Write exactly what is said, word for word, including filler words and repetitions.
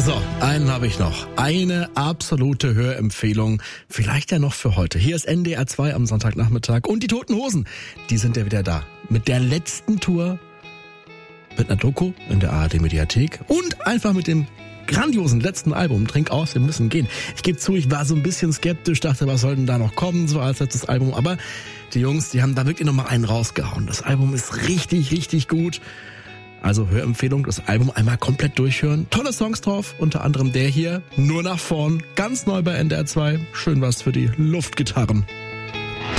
So, einen habe ich noch. Eine absolute Hörempfehlung. Vielleicht ja noch für heute. Hier ist N D R zwei am Sonntagnachmittag. Und die Toten Hosen, die sind ja wieder da. Mit der letzten Tour, mit einer Doku in der A R D-Mediathek und einfach mit dem grandiosen letzten Album, Trink aus, wir müssen gehen. Ich gebe zu, ich war so ein bisschen skeptisch, dachte, was soll denn da noch kommen, so als letztes Album. Aber die Jungs, die haben da wirklich nochmal einen rausgehauen. Das Album ist richtig, richtig gut. Also Hörempfehlung, das Album einmal komplett durchhören. Tolle Songs drauf, unter anderem der hier, Nur nach vorn, ganz neu bei N D R zwei. Schön was für die Luftgitarren.